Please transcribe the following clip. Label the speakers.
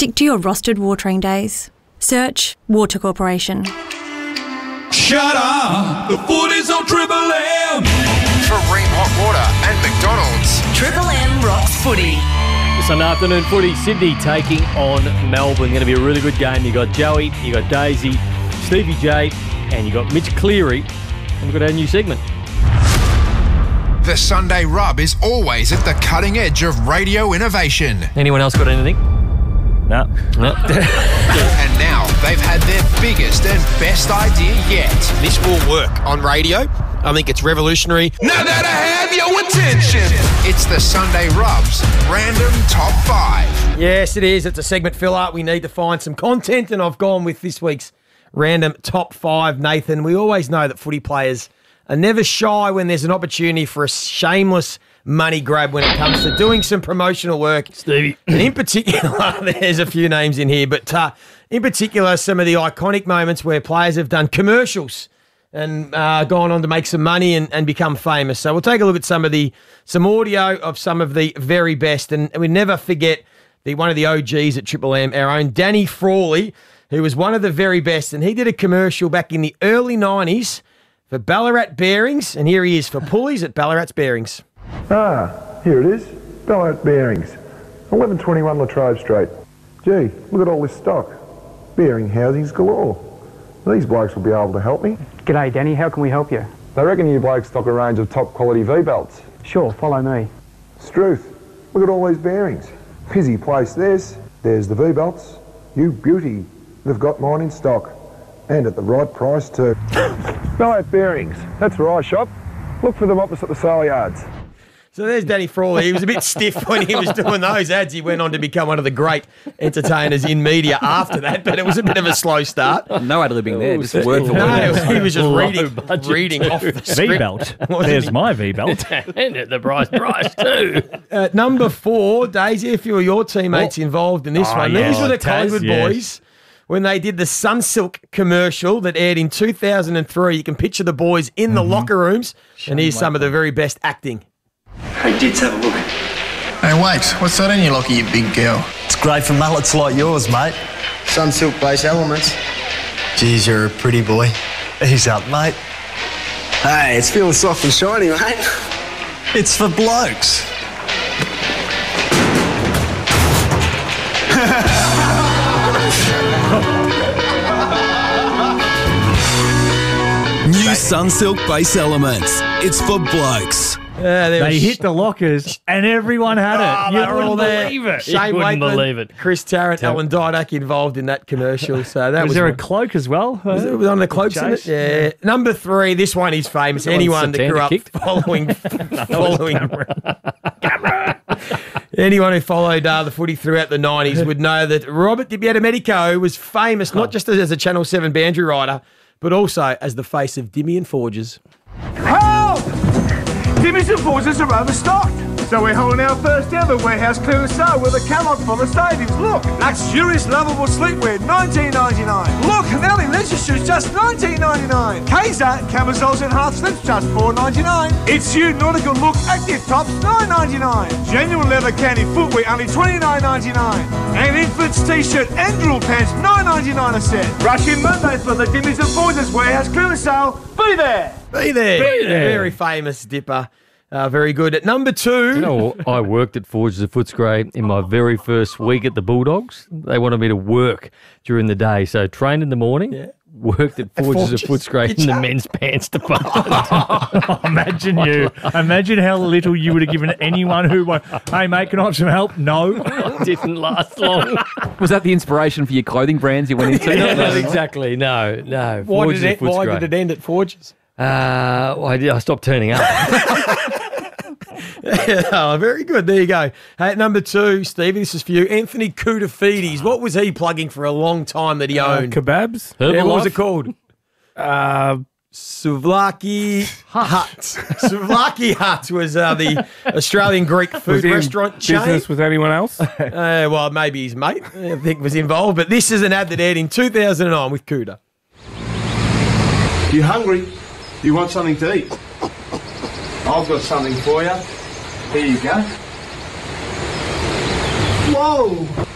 Speaker 1: Stick to your rostered watering days. Search Water Corporation.
Speaker 2: Shut up! The footy's on Triple M!
Speaker 3: For Ream Hot Water and McDonald's.
Speaker 4: Triple M rocks footy.
Speaker 5: Sunday afternoon footy, Sydney taking on Melbourne. Going to be a really good game. You got Joey, you got Daisy, Stevie J, and you got Mitch Cleary. And we've got our new segment.
Speaker 3: The Sunday Rub is always at the cutting edge of radio innovation.
Speaker 5: Anyone else got anything? No.
Speaker 3: And now they've had their biggest and best idea yet.
Speaker 6: This will work on radio. I think it's revolutionary.
Speaker 3: Now that I have your attention, it's the Sunday Rub's Random Top 5.
Speaker 7: Yes, it is. It's a segment filler. We need to find some content, and I've gone with this week's Random Top 5, Nathan. We always know that footy players are never shy when there's an opportunity for a shameless money grab when it comes to doing some promotional work.
Speaker 5: Stevie.
Speaker 7: And in particular, there's a few names in here, but in particular, some of the iconic moments where players have done commercials and gone on to make some money and become famous. So we'll take a look at some audio of some of the very best. And we never forget one of the OGs at Triple M, our own Danny Frawley, who was one of the very best. And he did a commercial back in the early 90s for Ballarat Bearings. And here he is for Pulleys at Ballarat's Bearings.
Speaker 8: Here it is. Ballarat Bearings. 1121 Latrobe Street. Gee, look at all this stock. Bearing housings galore. These blokes will be able to help me.
Speaker 9: G'day Danny, how can we help you?
Speaker 8: They reckon you blokes stock a range of top quality V-belts.
Speaker 9: Sure, follow me.
Speaker 8: Struth, look at all these bearings. Busy place this. There's the V-belts. You beauty. They've got mine in stock. And at the right price too. Ballarat Bearings, that's where I shop. Look for them opposite the sale yards.
Speaker 7: So there's Danny Frawley. He was a bit stiff when he was doing those ads. He went on to become one of the great entertainers in media after that, but it was a bit of a slow start.
Speaker 10: No ad-libbing there, just word for word.
Speaker 7: No, he was just reading off the script.
Speaker 11: V-belt. There's my V-belt.
Speaker 5: And at the price too.
Speaker 7: Number 4, Daisy, a few of your teammates involved in this one.
Speaker 11: Yeah.
Speaker 7: These were the Collingwood boys when they did the Sunsilk commercial that aired in 2003. You can picture the boys in the locker rooms, and here's some of the very best acting.
Speaker 12: Hey, Dids, have a look.
Speaker 13: Hey, wait, what's that in your locker, you big girl?
Speaker 12: It's great for mullets like yours, mate. Sunsilk base elements. Geez, you're a pretty boy. Ease up, mate. Hey, it's feeling soft and shiny, mate. It's for blokes.
Speaker 2: New Sunsilk base elements. It's for blokes.
Speaker 11: They hit the lockers and everyone had it.
Speaker 7: They were all there.
Speaker 11: Believe it.
Speaker 7: Shane
Speaker 5: wouldn't
Speaker 7: Wakeman,
Speaker 5: believe it.
Speaker 7: Chris Tarrant, Alan Didak involved in that commercial. So that
Speaker 11: Was there a cloak as well?
Speaker 7: Was it on the cloaks in it? Yeah. Number 3, this one is famous. Anyone that grew up anyone who followed the footy throughout the 90s would know that Robert Di Medico was famous not just as a Channel 7 boundary rider, but also as the face of Dimmy and Forges.
Speaker 14: Help! Dimmy's and Forges are overstocked. So we're holding our first ever warehouse clearance sale with a catalogue full of savings. Look, luxurious lovable sleepwear, $19.99. Look, Nelly leisure shoes, just $19.99. Kaiser camisoles and half slips, just $4.99. It's you nautical look active tops, $9.99. Genuine leather candy footwear, only $29.99. And infants t-shirt and drill pants, $9.99 a set. Rush in Monday for the Dimmies and Forges warehouse clearance sale. Be there.
Speaker 7: Be there. Very famous dipper. Very good. At number 2.
Speaker 5: You know, I worked at Forges of Footscray in my very first week at the Bulldogs. They wanted me to work during the day. So trained in the morning, worked at Forges of Footscray in the men's pants department.
Speaker 11: Imagine how little you would have given anyone who went, hey, mate, can I have some help? No.
Speaker 5: It didn't last long.
Speaker 10: Was that the inspiration for your clothing brands you went into?
Speaker 5: Not exactly. No.
Speaker 7: Why did it end at Forges?
Speaker 5: I stopped turning up.
Speaker 7: Oh, very good. There you go. Hey, at number 2, Stevie, this is for you. Anthony Koutafidis. What was he plugging for a long time that he owned?
Speaker 11: Kebabs.
Speaker 7: Yeah, what was it called? Souvlaki Hut. Souvlaki Hut was the Australian Greek food restaurant chain.
Speaker 11: Business with anyone else?
Speaker 7: Well, maybe his mate, I think, was involved. But this is an ad that aired in 2009 with Kuda.
Speaker 14: You hungry? You want something to eat? I've got something for you. Here you go. Whoa!